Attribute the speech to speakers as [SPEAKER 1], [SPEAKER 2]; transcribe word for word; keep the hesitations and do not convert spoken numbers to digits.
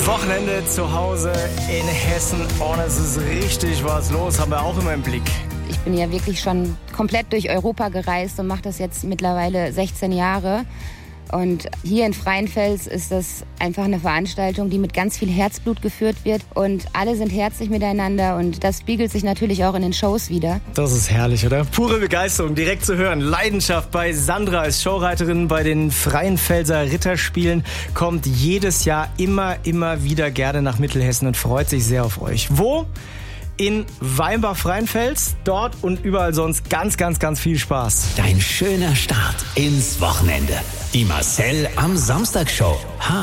[SPEAKER 1] Wochenende zu Hause in Hessen. Oh, es ist richtig was los, haben wir auch immer im Blick.
[SPEAKER 2] Ich bin ja wirklich schon komplett durch Europa gereist und mache das jetzt mittlerweile sechzehn Jahre. Und hier in Freienfels ist das einfach eine Veranstaltung, die mit ganz viel Herzblut geführt wird. Und alle sind herzlich miteinander und das spiegelt sich natürlich auch in den Shows wider.
[SPEAKER 1] Das ist herrlich, oder? Pure Begeisterung, direkt zu hören. Leidenschaft bei Sandra als Showreiterin bei den Freienfelser Ritterspielen. Kommt jedes Jahr immer, immer wieder gerne nach Mittelhessen und freut sich sehr auf euch. Wo? In Weinbach-Freienfels, dort und überall sonst ganz, ganz, ganz viel Spaß.
[SPEAKER 3] Dein schöner Start ins Wochenende. Die Marcel am Samstag Show.